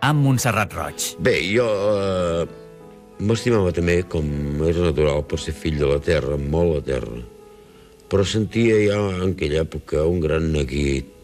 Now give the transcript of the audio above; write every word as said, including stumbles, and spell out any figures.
amb Montserrat Roig. Bé, jo eh, m'estimava també, com és natural, per ser fill de la terra, molt la terra. Però sentia ja en aquella època un gran neguit